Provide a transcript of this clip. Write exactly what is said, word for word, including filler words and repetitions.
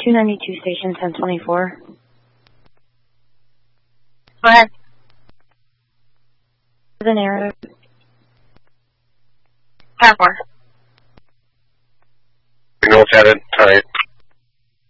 two ninety-two station ten twenty-four. Go ahead. The narrative. Power four. Signal's headed. Tight.